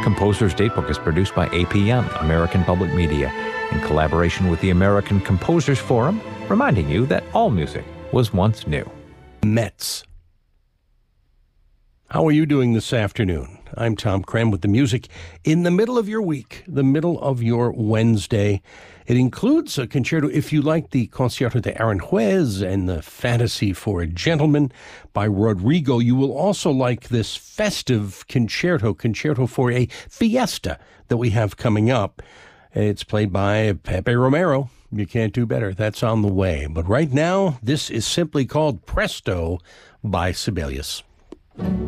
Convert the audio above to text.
Composer's Datebook is produced by APM, American Public Media, in collaboration with the American Composers Forum, reminding you that all music was once new. Mets. How are you doing this afternoon? I'm Tom Krem with the music in the middle of your week, the middle of your Wednesday. It includes a concerto, if you like the Concierto de Aranjuez and the Fantasy for a Gentleman by Rodrigo. You will also like this festive concerto for a fiesta that we have coming up. It's played by Pepe Romero. You can't do better. That's on the way. But right now, this is simply called Presto by Sibelius.